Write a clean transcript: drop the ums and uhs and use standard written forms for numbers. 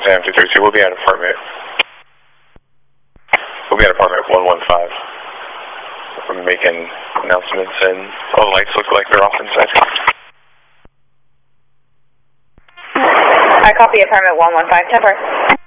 Sam 232, we'll be at apartment. We'll be at apartment 115. We're making announcements and all the lights look like they're off inside. I copy apartment 115, 10-4.